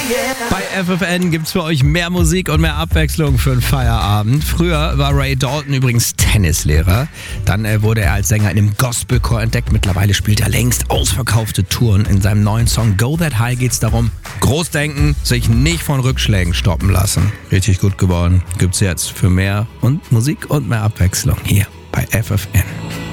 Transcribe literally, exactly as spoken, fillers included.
Bei F F N gibt's für euch mehr Musik und mehr Abwechslung für den Feierabend. Früher war Ray Dalton übrigens Tennislehrer. Dann äh, wurde er als Sänger in einem Gospelchor entdeckt. Mittlerweile spielt er längst ausverkaufte Touren. In seinem neuen Song Go That High geht's darum, Großdenken, sich nicht von Rückschlägen stoppen lassen. Richtig gut geworden. Gibt's jetzt für mehr und Musik und mehr Abwechslung hier bei F F N.